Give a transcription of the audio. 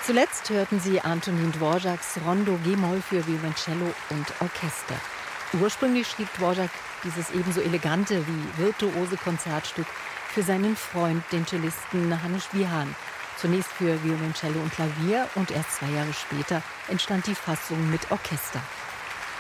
Zuletzt hörten Sie Antonin Dvořáks Rondo G-Moll für Violoncello und Orchester. Ursprünglich schrieb Dvořák dieses ebenso elegante wie virtuose Konzertstück für seinen Freund, den Cellisten Hanuš Vihan. Zunächst für Violoncello und Klavier und erst 2 Jahre später entstand die Fassung mit Orchester.